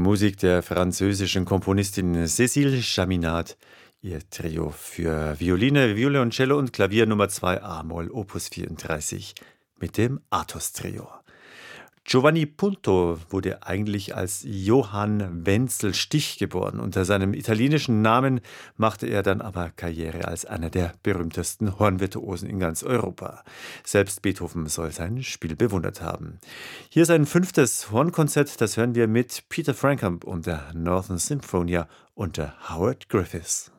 Musik der französischen Komponistin Cécile Chaminade. Ihr Trio für Violine, Violoncello und Klavier Nummer 2 a-Moll Opus 34 mit dem Athos-Trio. Giovanni Punto wurde eigentlich als Johann Wenzel Stich geboren. Unter seinem italienischen Namen machte er dann aber Karriere als einer der berühmtesten Hornvirtuosen in ganz Europa. Selbst Beethoven soll sein Spiel bewundert haben. Hier ist ein 5. Hornkonzert, das hören wir mit Peter Frampton und der Northern Symphonia unter Howard Griffiths.